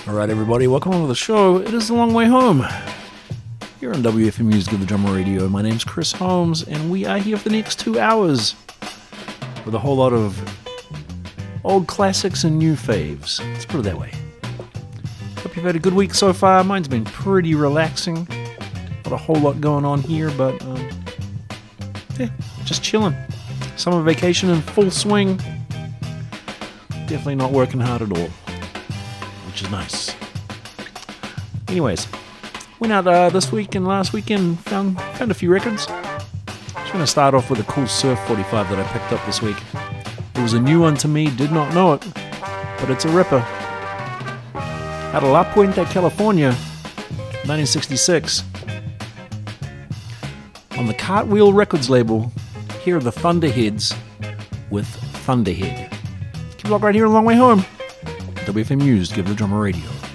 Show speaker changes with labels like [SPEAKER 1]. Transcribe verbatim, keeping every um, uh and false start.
[SPEAKER 1] Alright everybody, welcome to the show. It is a long way home. Here on W F M U's Give the Drummer Radio. My name's Chris Holmes, and we are here for the next two hours with a whole lot of old classics and new faves. Let's put it that way. Hope you've had a good week so far. Mine's been pretty relaxing. Not a whole lot going on here, but um, yeah, just chilling. Summer vacation in full swing. Definitely not working hard at all, which is nice. Anyways, went out uh, this week and last weekend, found found a few records. Just going to start off with a cool Surf forty-five that I picked up this week. It was a new one to me, did not know it, but it's a ripper. Out of La Puente, California, nineteen sixty-six. On the Cartwheel Records label, here are the Thunderheads with Thunderhead. Keep it locked right here a long way home. W F M U's Give the Drummer Radio.